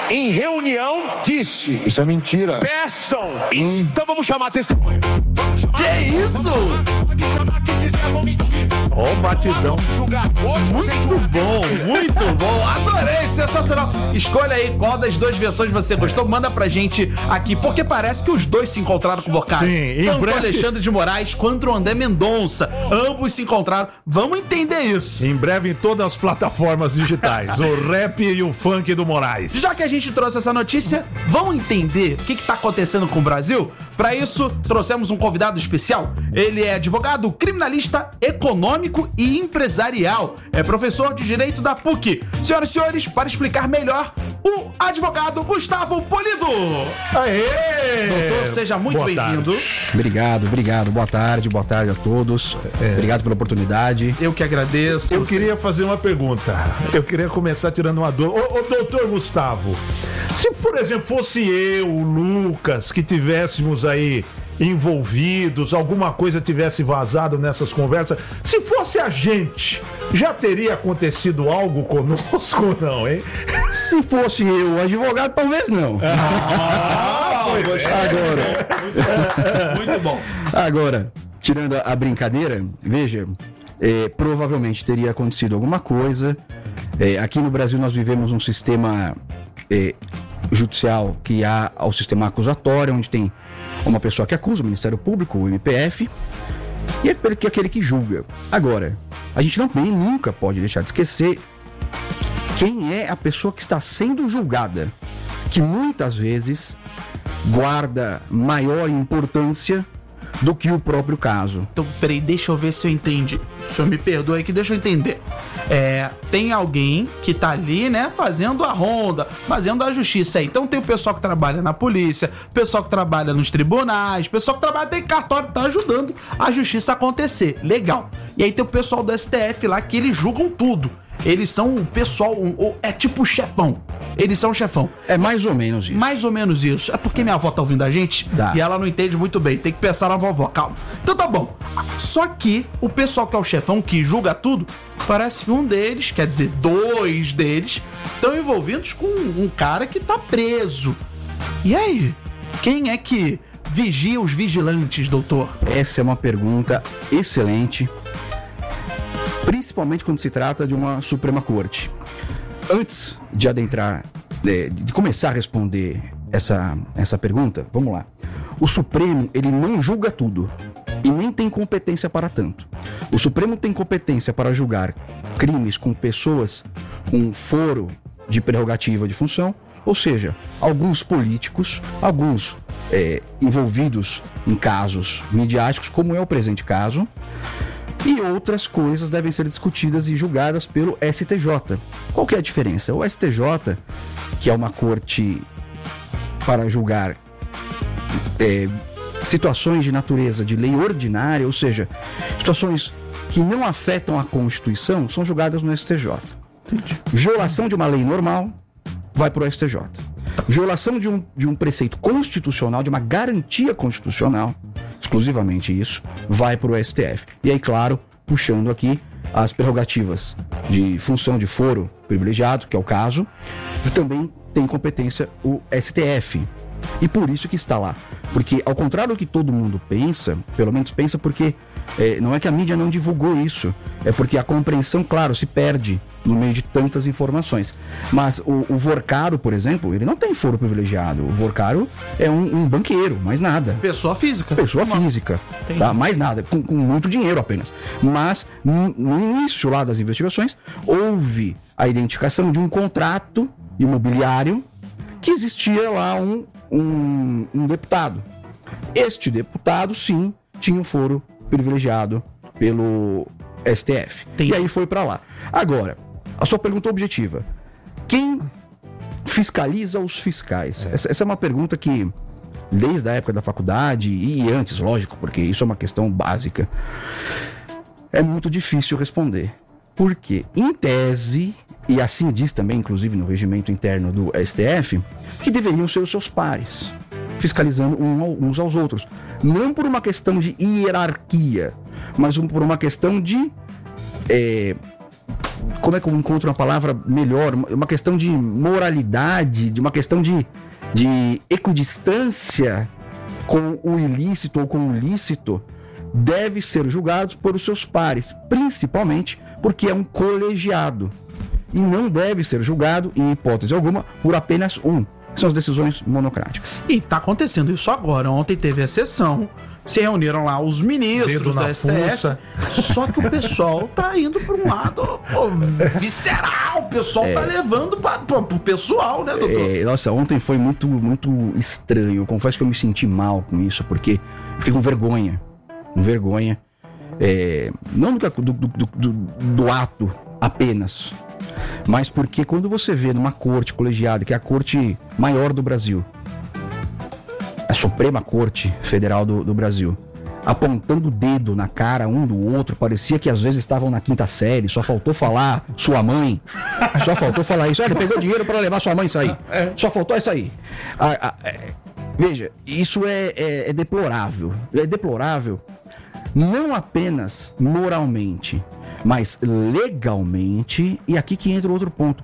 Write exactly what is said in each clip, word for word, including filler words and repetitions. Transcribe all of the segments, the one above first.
em reunião, disse... Isso é mentira. Peçam. Hum. Então vamos chamar a testemunha. Vamos chamar. Que isso? Pode chamar quem quiser, vão mentir. Ó o batidão. Julgar hoje, Muito bom, muito bom. Adorei, sensacional. Escolha aí qual das duas versões você gostou. Manda pra gente aqui, porque parece que os dois se encontraram com o Vocari. Sim, em Tanto breve. o Alexandre de Moraes quanto o André Mendonça. Ambos se encontraram. Vamos entender isso. Em breve em todas as plataformas digitais. O rap e o funk do Moraes. Já que a gente trouxe essa notícia, vamos entender o que está acontecendo com o Brasil? Para isso, trouxemos um convidado especial. Ele é advogado, criminalista, econômico e empresarial. É professor de Direito da P U C. Senhoras e senhores, para explicar melhor, o advogado Gustavo Polido. Aê! Doutor, seja muito Boa bem-vindo. tarde. Obrigado, obrigado. Boa tarde, boa tarde a todos. Obrigado pela oportunidade. Eu que agradeço. Eu queria fazer uma pergunta. Eu queria começar tirando uma dúvida. Ô, ô doutor Gustavo, se por exemplo fosse eu, o Lucas, que tivéssemos aí envolvidos, alguma coisa tivesse vazado nessas conversas, se fosse a gente, já teria acontecido algo conosco ou não, hein? Se fosse eu, o advogado, talvez não. Ah, Agora, Muito bom. agora, tirando a brincadeira, veja, é, provavelmente teria acontecido alguma coisa. É, aqui no Brasil nós vivemos um sistema é, judicial que há ao sistema acusatório, onde tem uma pessoa que acusa, o Ministério Público, o M P F, e é aquele que julga. Agora, a gente não nem nunca pode deixar de esquecer quem é a pessoa que está sendo julgada, que muitas vezes guarda maior importância do que o próprio caso. Então, peraí, deixa eu ver se eu entendi. O senhor me perdoa aí que deixa eu entender. É, tem alguém que tá ali, né, fazendo a ronda, fazendo a justiça aí. Então tem o pessoal que trabalha na polícia, o pessoal que trabalha nos tribunais, o pessoal que trabalha dentro de cartório, tá ajudando a justiça a acontecer. Legal. E aí tem o pessoal do S T F lá que eles julgam tudo. Eles são o pessoal, um, um, é tipo o chefão. Eles são o chefão. É mais ou menos isso. Mais ou menos isso. É porque minha avó tá ouvindo a gente Tá. e ela não entende muito bem. Tem que pensar na vovó, calma. Então tá bom. Só que o pessoal que é o chefão, que julga tudo, parece que um deles, quer dizer, dois deles, estão envolvidos com um cara que tá preso. E aí? Quem é que vigia os vigilantes, doutor? Essa é uma pergunta excelente, principalmente quando se trata de uma Suprema Corte. Antes de adentrar, de, de começar a responder essa, essa pergunta, vamos lá. O Supremo, ele não julga tudo e nem tem competência para tanto. O Supremo tem competência para julgar crimes com pessoas com foro de prerrogativa de função, ou seja, alguns políticos, alguns é, envolvidos em casos midiáticos, como é o presente caso, e outras coisas devem ser discutidas e julgadas pelo S T J. Qual que é a diferença? O S T J, que é uma corte para julgar é, situações de natureza de lei ordinária, ou seja, situações que não afetam a Constituição, são julgadas no S T J. Violação de uma lei normal vai para o S T J. Violação de um, de um preceito constitucional, de uma garantia constitucional, exclusivamente isso, vai para o S T F. E aí, claro, puxando aqui as prerrogativas de função de foro privilegiado, que é o caso, também tem competência o S T F. E por isso que está lá. Porque, ao contrário do que todo mundo pensa, pelo menos pensa porque é, não é que a mídia não divulgou isso, é porque a compreensão, claro, se perde no meio de tantas informações. Mas o, o Vorcaro, por exemplo, ele não tem foro privilegiado. O Vorcaro é um, um banqueiro, mais nada. Pessoa física. Pessoa Uma... física, tá? Mais nada, com, com muito dinheiro apenas. Mas, no, no início lá das investigações, houve a identificação de um contrato imobiliário que existia lá um, um, um deputado. Este deputado, sim, tinha um foro privilegiado pelo S T F. Entendi. E aí foi pra lá. Agora, a sua pergunta objetiva. Quem fiscaliza os fiscais? É. Essa, essa é uma pergunta que, desde a época da faculdade e antes, lógico, porque isso é uma questão básica, é muito difícil responder. Porque, em tese, e assim diz também, inclusive no regimento interno do S T F, que deveriam ser os seus pares, fiscalizando uns aos outros. Não por uma questão de hierarquia, mas por uma questão de é, como é que eu encontro uma palavra melhor? Uma questão de moralidade, de uma questão de, de equidistância com o ilícito ou com o lícito, deve ser julgado por os seus pares, principalmente porque é um colegiado. E não deve ser julgado, em hipótese alguma, por apenas um. São as decisões monocráticas. E tá acontecendo isso agora. Ontem teve a sessão, se reuniram lá os ministros da S T F. Só que o pessoal tá indo para um lado pô, visceral. O pessoal é. tá levando para o pessoal, né, doutor? É, nossa, ontem foi muito, muito estranho. Eu confesso que eu me senti mal com isso, porque fiquei com vergonha. Com vergonha. É, não do, do, do, do, do ato apenas, mas porque quando você vê numa corte colegiada, que é a corte maior do Brasil, a Suprema Corte Federal do, do Brasil, apontando o dedo na cara um do outro, parecia que às vezes estavam na quinta série, só faltou falar sua mãe, só faltou falar isso, olha, pegou dinheiro para levar sua mãe a sair, só faltou isso aí. Ah, ah, é, veja, isso é, é, é deplorável, é deplorável não apenas moralmente, mas legalmente, e aqui que entra outro ponto,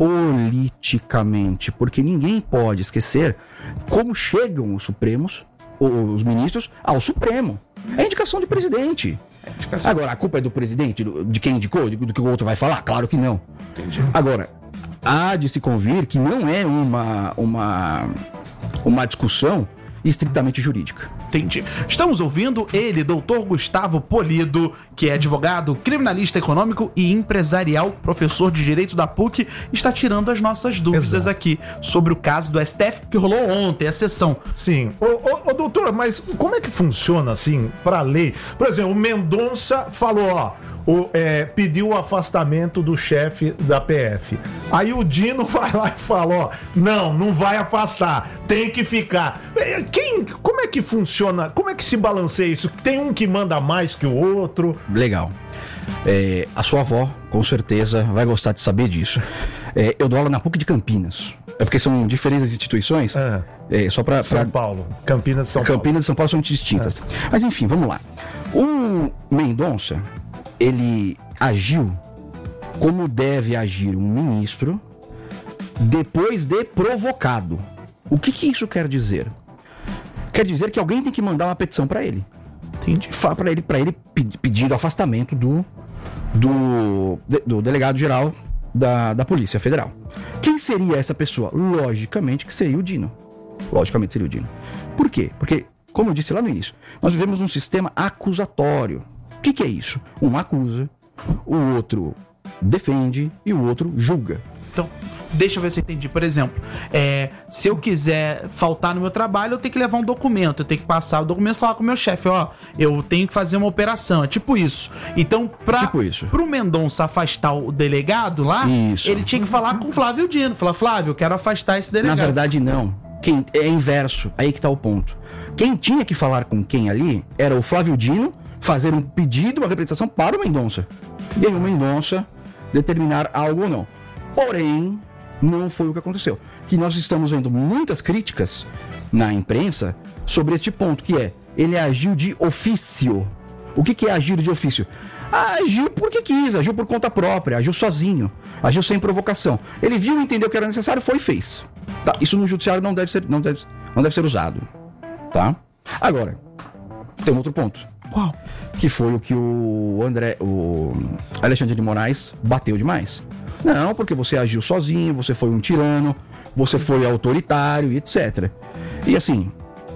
politicamente, porque ninguém pode esquecer como chegam os Supremos, os ministros, ao Supremo. É indicação de presidente. É indicação. Agora, a culpa é do presidente, de quem indicou, do que o outro vai falar? Claro que não. Entendi. Agora, há de se convir que não é uma, uma, uma discussão estritamente jurídica. Entendi. Estamos ouvindo ele, doutor Gustavo Polido, que é advogado, criminalista econômico e empresarial, professor de Direito da P U C, está tirando as nossas dúvidas Exato. aqui sobre o caso do S T F que rolou ontem, a sessão. Sim. Ô, ô, ô doutor, mas como é que funciona assim para a lei? Por exemplo, o Mendonça falou, ó, O, é, pediu o afastamento do chefe da P F. Aí o Dino vai lá e fala, ó, não, não vai afastar, tem que ficar. Quem, como é que funciona? Como é que se balanceia isso? Tem um que manda mais que o outro? Legal. É, a sua avó, com certeza, vai gostar de saber disso. É, eu dou aula na P U C de Campinas. É porque são diferentes instituições. É. É, só pra, São pra... Paulo. Campinas de São Paulo. Campinas e São Paulo são distintas. É. Mas enfim, vamos lá. O Mendonça, ele agiu como deve agir um ministro depois de provocado. O que que isso quer dizer? Quer dizer que alguém tem que mandar uma petição para ele. Entendi. Para ele, para ele pedindo o afastamento do, do, do delegado-geral da, da Polícia Federal. Quem seria essa pessoa? Logicamente que seria o Dino. Logicamente seria o Dino. Por quê? Porque, como eu disse lá no início, nós vivemos um sistema acusatório. O que que é isso? Um acusa, o outro defende e o outro julga. Então, deixa eu ver se eu entendi. Por exemplo, é, se eu quiser faltar no meu trabalho, eu tenho que levar um documento. Eu tenho que passar o documento e falar com o meu chefe, ó, eu tenho que fazer uma operação. É tipo isso. Então, pra, tipo isso. pro Mendonça afastar o delegado lá, isso. ele tinha que falar com o Flávio Dino. Falar, Flávio, eu quero afastar esse delegado. Na verdade, não. Quem, é inverso. Aí que tá o ponto. Quem tinha que falar com quem ali era o Flávio Dino, fazer um pedido, uma representação para o Mendonça. E aí o Mendonça determinar algo ou não. Porém, não foi o que aconteceu. Que nós estamos vendo muitas críticas na imprensa sobre este ponto, que é, ele agiu de ofício. O que que é agir de ofício? Ah, agiu porque quis, agiu por conta própria, agiu sozinho, agiu sem provocação. Ele viu e entendeu que era necessário, foi e fez. Tá? Isso no judiciário não deve ser, não deve, não deve ser usado. Tá? Agora, tem um outro ponto. Qual? Que foi o que o André, o Alexandre de Moraes bateu demais. Não, porque você agiu sozinho, você foi um tirano, você foi autoritário e etcétera. E assim,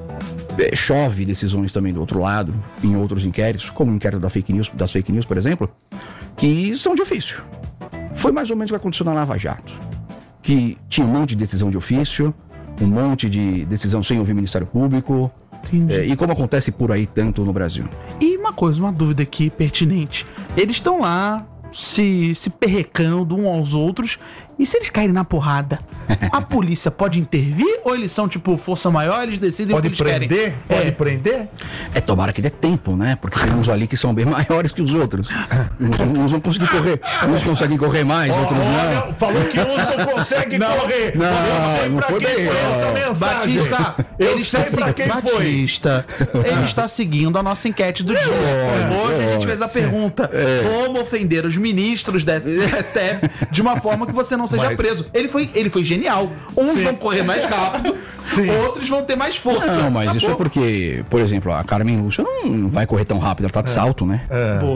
chove decisões também do outro lado, em outros inquéritos, como o inquérito da fake news, das fake news, por exemplo, que são de ofício. Foi mais ou menos o que aconteceu na Lava Jato, que tinha um monte de decisão de ofício, um monte de decisão sem ouvir o Ministério Público, é, e como acontece por aí tanto no Brasil. E uma coisa, uma dúvida aqui pertinente. Eles estão lá se, se perrecando uns aos outros, e se eles caírem na porrada, a polícia pode intervir? Ou eles são tipo força maior, eles decidem pode o que eles prender? querem? Pode é. prender? É, tomara que dê tempo, né? Porque tem uns ali que são bem maiores que os outros. Uns, uns vão conseguir correr, uns conseguem correr mais, oh, outros olha, não. Falou que uns não conseguem não, correr. Não, eu sei não pra foi quem bem. foi essa mensagem. Batista, eu ele sei está pra quem Batista, foi. ele está seguindo a nossa enquete do dia. É, Hoje é, a gente fez a pergunta: é. como ofender os ministros da do S T F de uma forma que você não seja Mas- preso. Ele foi, ele foi genial. Uns Sim. vão correr mais rápido, Sim. outros vão ter mais força. Não, mas isso é Acabou. porque, por exemplo, a Carmen Lúcia não vai correr tão rápido, ela tá de salto, né? É.